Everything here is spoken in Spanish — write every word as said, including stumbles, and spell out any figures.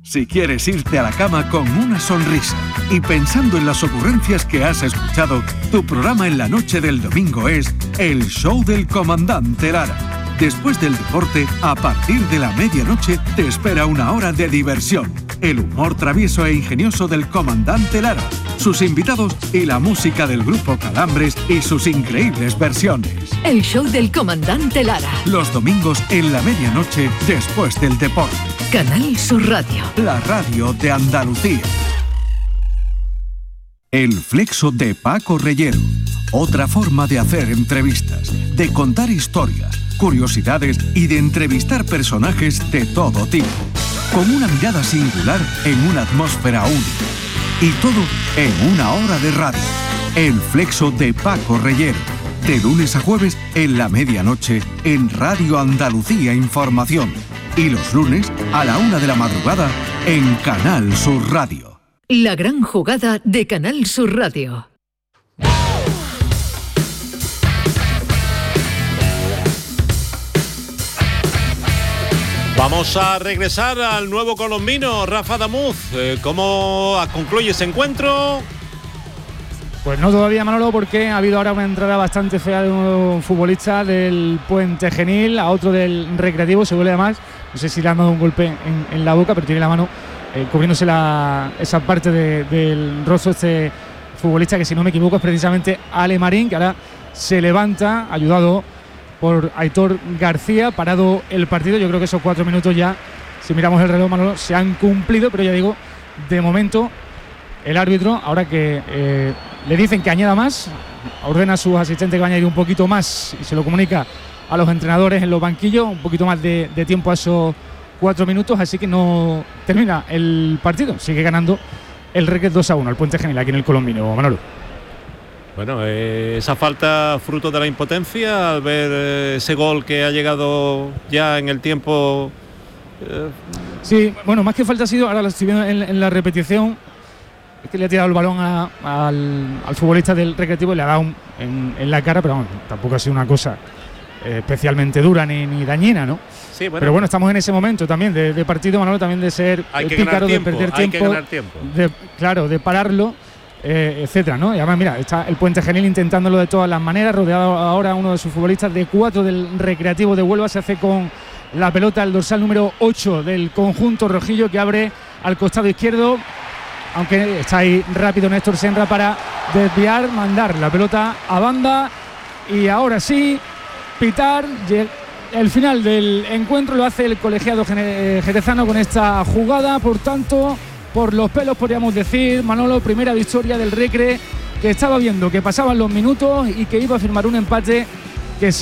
Si quieres irte a la cama con una sonrisa y pensando en las ocurrencias que has escuchado, tu programa en la noche del domingo es El Show del Comandante Lara. Después del deporte, a partir de la medianoche, te espera una hora de diversión. El humor travieso e ingenioso del Comandante Lara, sus invitados y la música del grupo Calambres y sus increíbles versiones. El Show del Comandante Lara. Los domingos en la medianoche, después del deporte. Canal Sur Radio. La radio de Andalucía. El Flexo de Paco Reyero. Otra forma de hacer entrevistas, de contar historias, curiosidades y de entrevistar personajes de todo tipo. Con una mirada singular en una atmósfera única. Y todo en una hora de radio. El Flexo de Paco Reyero. De lunes a jueves en la medianoche en Radio Andalucía Información. Y los lunes a la una de la madrugada en Canal Sur Radio. La gran jugada de Canal Sur Radio. Vamos a regresar al nuevo colombino, Rafa Damuz. ¿Cómo concluye ese encuentro? Pues no todavía, Manolo, porque ha habido ahora una entrada bastante fea de un futbolista del Puente Genil a otro del Recreativo, se duele además. No sé si le han dado un golpe en, en la boca, pero tiene la mano eh, cubriéndose la, esa parte de, del rostro este futbolista, que si no me equivoco es precisamente Ale Marín, que ahora se levanta, ayudado por Aitor García, parado el partido. Yo creo que esos cuatro minutos ya, si miramos el reloj, Manolo, se han cumplido, pero ya digo, de momento el árbitro, ahora que eh, le dicen que añada más, ordena a sus asistentes que va a añadir un poquito más y se lo comunica a los entrenadores en los banquillos, un poquito más de, de tiempo a esos cuatro minutos, así que no termina el partido, sigue ganando el Recre dos a uno, el Puente Genil aquí en el colombino, Manolo. Bueno, eh, esa falta fruto de la impotencia al ver eh, ese gol que ha llegado ya en el tiempo. Eh. Sí, bueno, más que falta ha sido, ahora lo estoy viendo en, en la repetición, es que le ha tirado el balón a, al, al futbolista del Recreativo y le ha dado un, en, en la cara, pero bueno, tampoco ha sido una cosa eh, especialmente dura ni, ni dañina, ¿no? Sí, bueno. Pero bueno, estamos en ese momento también de, de partido, Manolo, también de ser hay que pícaro, tiempo, de perder hay tiempo, que ganar tiempo. De, claro, de pararlo. Eh, etcétera, ¿no? Y además, mira, está el Puente Genil intentándolo de todas las maneras, rodeado ahora uno de sus futbolistas de cuatro del Recreativo de Huelva, se hace con la pelota el dorsal número ocho del conjunto rojillo, que abre al costado izquierdo, aunque está ahí rápido Néstor Senra para desviar, mandar la pelota a banda y ahora sí, pitar. El final del encuentro lo hace el colegiado jerezano con esta jugada, por tanto, por los pelos podríamos decir, Manolo, primera victoria del Recre, que estaba viendo que pasaban los minutos y que iba a firmar un empate